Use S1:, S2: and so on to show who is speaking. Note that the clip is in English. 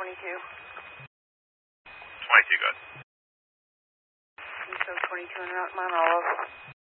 S1: 22.
S2: 22, good.
S1: East of 22 in Mount Olive.